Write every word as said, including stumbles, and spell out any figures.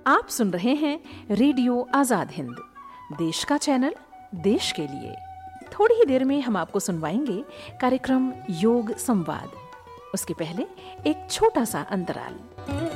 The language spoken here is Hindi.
आप सुन रहे हैं रेडियो आजाद हिंद, देश का चैनल, देश के लिए। थोड़ी ही देर में हम आपको सुनवाएंगे कार्यक्रम योग संवाद। उसके पहले एक छोटा सा अंतराल।